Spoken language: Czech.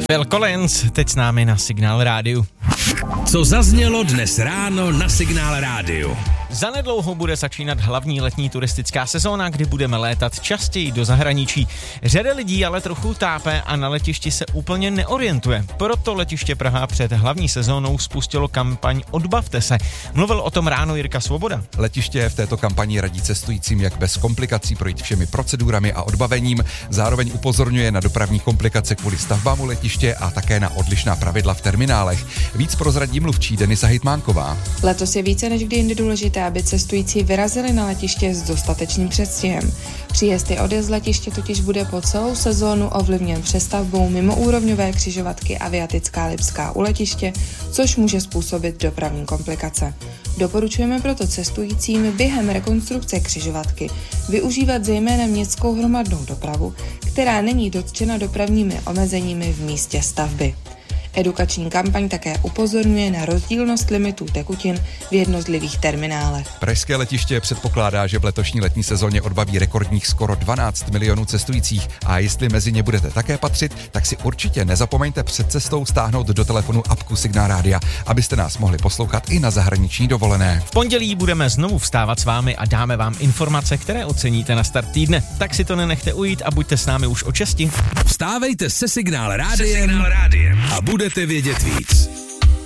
Phil Collins, teď s námi na Signál Rádiu. Co zaznělo dnes ráno na Signál Rádiu? Zanedlouho bude začínat hlavní letní turistická sezóna, kdy budeme létat častěji do zahraničí. Řada lidí ale trochu tápe a na letišti se úplně neorientuje. Proto letiště Praha před hlavní sezónou spustilo kampaň Odbavte se. Mluvil o tom ráno Jirka Svoboda. Letiště v této kampani radí cestujícím, jak bez komplikací projít všemi procedurami a odbavením. Zároveň upozorňuje na dopravní komplikace kvůli stavbám u letiště a také na odlišná pravidla v terminálech. Víc prozradí mluvčí Denisa Hejtmánková. Letos je více než kdy jindy důležité, aby cestující vyrazili na letiště s dostatečným předstihem. Příjezd i odjezd z letiště totiž bude po celou sezónu ovlivněn přestavbou mimoúrovňové křižovatky Aviatická Lipská u letiště, což může způsobit dopravní komplikace. Doporučujeme proto cestujícím během rekonstrukce křižovatky využívat zejména městskou hromadnou dopravu, která není dotčena dopravními omezeními v místě stavby. Edukační kampaň také upozorňuje na rozdílnost limitů tekutin v jednotlivých terminálech. Pražské letiště předpokládá, že v letošní letní sezóně odbaví rekordních skoro 12 milionů cestujících a jestli mezi ně budete také patřit, tak si určitě nezapomeňte před cestou stáhnout do telefonu apku Signál Rádia, abyste nás mohli poslouchat i na zahraniční dovolené. V pondělí budeme znovu vstávat s vámi a dáme vám informace, které oceníte na start týdne. Tak si to nenechte ujít a buďte s námi už o 6. Vstávejte se Signál Rádiem a budete vědět víc.